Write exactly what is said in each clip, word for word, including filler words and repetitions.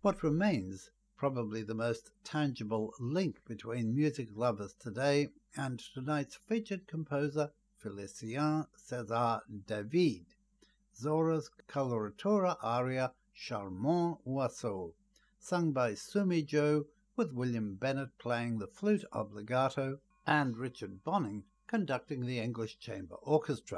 What remains, probably the most tangible link between music lovers today and tonight's featured composer, Félicien César David, Zora's coloratura aria Charmant Oiseau, sung by Sumi Jo, with William Bennett playing the flute obbligato and Richard Bonning conducting the English Chamber Orchestra.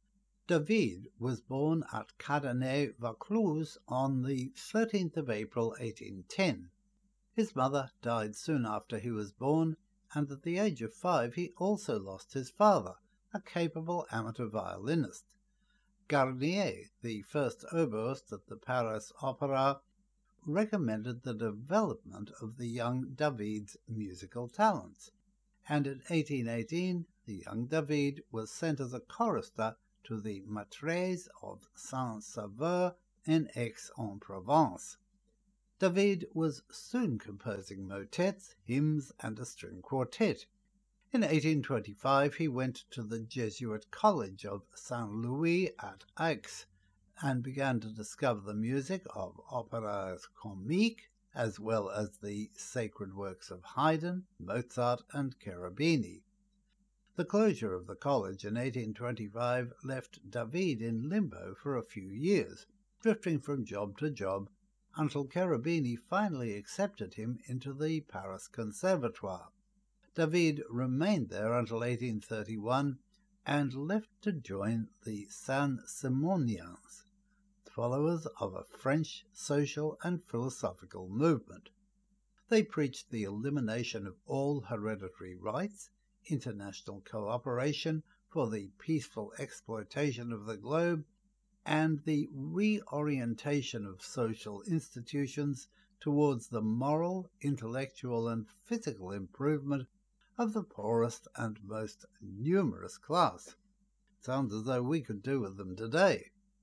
David was born at Cadenet, Vaucluse on the thirteenth of April eighteen ten. His mother died soon after he was born, and at the age of five he also lost his father, a capable amateur violinist. Garnier, the first oboist at the Paris Opera, recommended the development of the young David's musical talents, and in eighteen eighteen the young David was sent as a chorister to the Maîtrise of Saint-Sauveur in Aix-en-Provence. David was soon composing motets, hymns, and a string quartet. In eighteen twenty-five he went to the Jesuit College of Saint-Louis at Aix and began to discover the music of operas comiques as well as the sacred works of Haydn, Mozart, and Cherubini. The closure of the college in eighteen twenty-five left David in limbo for a few years, drifting from job to job, until Cherubini finally accepted him into the Paris Conservatoire. David remained there until eighteen thirty-one and left to join the Saint-Simonians, followers of a French social and philosophical movement. They preached the elimination of all hereditary rights, international cooperation for the peaceful exploitation of the globe, and the reorientation of social institutions towards the moral, intellectual, and physical improvement of the poorest and most numerous class. Sounds as though we could do with them today.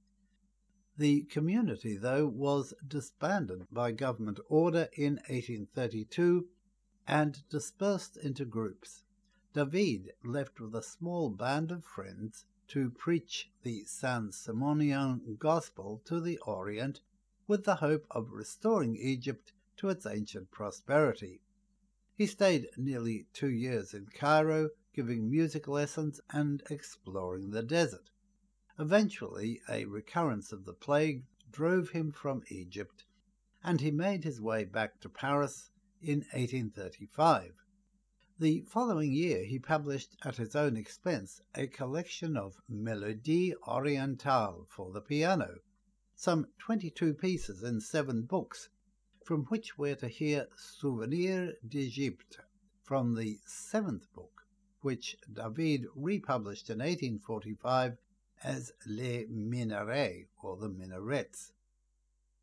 The community, though, was disbanded by government order in eighteen thirty-two and dispersed into groups. David left with a small band of friends to preach the Saint-Simonian gospel to the Orient with the hope of restoring Egypt to its ancient prosperity. He stayed nearly two years in Cairo, giving music lessons and exploring the desert. Eventually, a recurrence of the plague drove him from Egypt, and he made his way back to Paris in eighteen thirty-five. The following year he published at his own expense a collection of Mélodies Orientales for the piano, some twenty-two pieces in seven books, from which we're to hear Souvenirs d'Égypte from the seventh book, which David republished in eighteen forty-five as Les Minarets, or the Minarets.